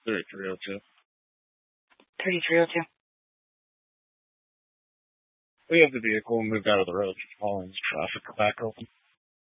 3302. 3302. We have the vehicle moved out of the road. All lanes traffic are back open.